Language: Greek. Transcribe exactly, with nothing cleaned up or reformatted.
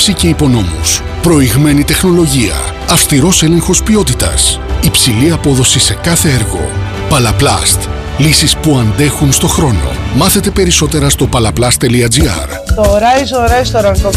απλούστευση και υπονόμους, προηγμένη τεχνολογία, αυστηρός έλεγχος ποιότητας, υψηλή απόδοση σε κάθε έργο. Παλαπλάστ. Λύσεις που αντέχουν στο χρόνο. Μάθετε περισσότερα στο παλαπλάστ τελεία τζι άρ. Το Horizon Restaurant